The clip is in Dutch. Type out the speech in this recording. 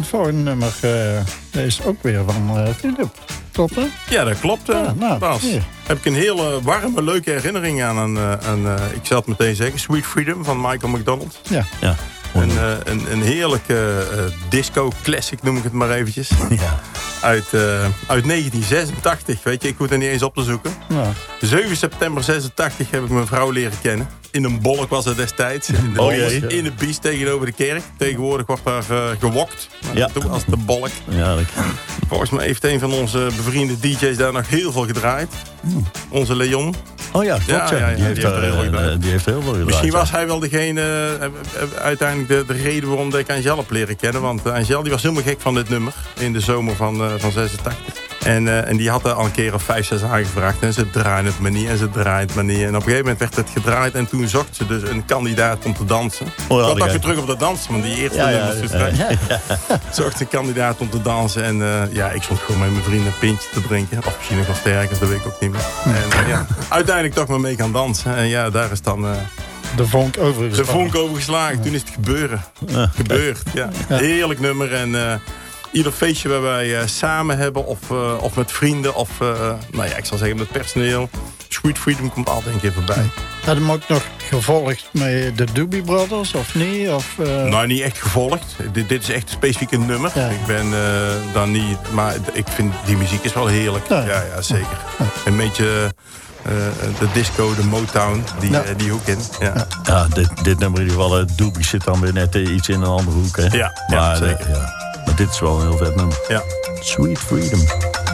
Het volgende nummer is ook weer van Philip. Klopt hè? Ja, dat klopt. Bas. Heb ik een hele warme, leuke herinnering aan ik zal het meteen zeggen, Sweet Freedom van Michael McDonald. Ja. Een heerlijke disco-classic, noem ik het maar eventjes. Ja. Uit 1986, weet je, ik hoef er niet eens op te zoeken. Ja. 7 september 86 heb ik mijn vrouw leren kennen. In een bolk was het destijds. In de Bies tegenover de kerk. Tegenwoordig wordt daar gewokt. Ja. Toen was het de bolk. Ja, dat kan. Volgens mij heeft een van onze bevriende DJ's daar nog heel veel gedraaid. Onze Leon. Oh ja, klopt. Ja, die heeft heel veel gedraaid. Misschien was hij wel degene, uiteindelijk de reden waarom ik Angel heb leren kennen. Want Angel die was helemaal gek van dit nummer. In de zomer van 86. En die had er al een keer of 5, 6 aangevraagd. En ze draaien het maar niet en ze draaien het maar niet. En op een gegeven moment werd het gedraaid. En toen zocht ze dus een kandidaat om te dansen. Ik kwam toch weer terug op de dans. Want die eerste nummers zocht een kandidaat om te dansen. En ik stond gewoon met mijn vrienden een pintje te drinken. Of misschien nog wel sterker, dat weet ik ook niet meer. En uiteindelijk toch maar mee gaan dansen. En ja, daar is dan... de vonk overgeslagen. Toen is het gebeurd. Ja. Heerlijk nummer. En ieder feestje waar wij samen hebben. Of met vrienden. Of ik zal zeggen met personeel. Sweet Freedom komt altijd een keer voorbij. Had hem ook nog gevolgd met de Doobie Brothers of niet? Nou, niet echt gevolgd. Dit is echt specifiek een nummer. Ja. Ik ben dan niet... Maar ik vind die muziek is wel heerlijk. Ja, zeker. Een beetje... de disco, de Motown, die hoek in. Ja, dit nummer in ieder geval, Doobie zit dan weer net iets in een andere hoek. Hè? Ja, zeker. Maar dit is wel een heel vet nummer. Ja. Sweet Freedom.